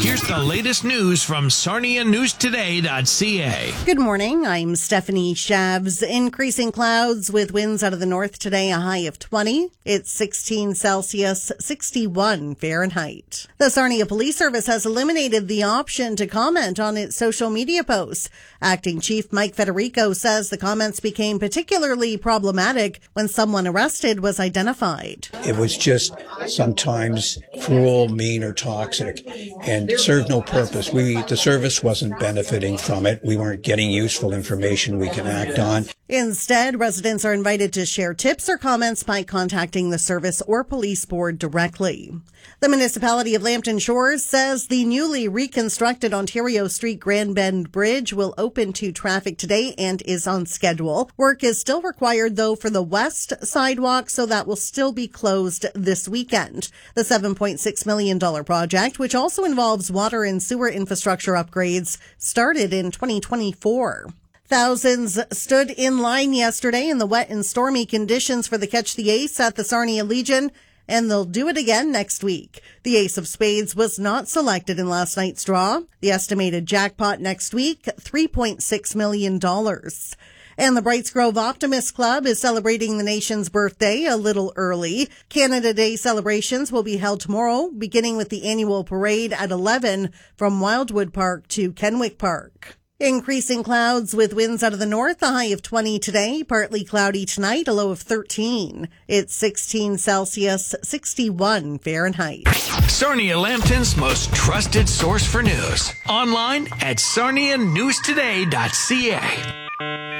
Here's the latest news from SarniaNewsToday.ca. Good morning. I'm Stephanie Shavs. Increasing clouds with winds out of the north today, a high of 20. It's 16 Celsius, 61 Fahrenheit. The Sarnia Police Service has eliminated the option to comment on its social media posts. Acting Chief Mike Federico says the comments became particularly problematic when someone arrested was identified. It was just sometimes cruel, mean, or toxic, and served no purpose. The service wasn't benefiting from it. We weren't getting useful information we can act on. Instead, residents are invited to share tips or comments by contacting the service or police board directly. The municipality of Lambton Shores says the newly reconstructed Ontario Street Grand Bend Bridge will open to traffic today and is on schedule. Work is still required, though, for the west sidewalk, so that will still be closed this weekend. The $7.6 million project, which also involves water and sewer infrastructure upgrades, started in 2024. Thousands stood in line yesterday in the wet and stormy conditions for the Catch the Ace at the Sarnia Legion, and they'll do it again next week. The Ace of Spades was not selected in last night's draw. The estimated jackpot next week, $3.6 million. And the Brights Grove Optimist Club is celebrating the nation's birthday a little early. Canada Day celebrations will be held tomorrow, beginning with the annual parade at 11 from Wildwood Park to Kenwick Park. Increasing clouds with winds out of the north, a high of 20 today, partly cloudy tonight, a low of 13. It's 16 Celsius, 61 Fahrenheit. Sarnia Lambton's most trusted source for news. Online at SarniaNewsToday.ca.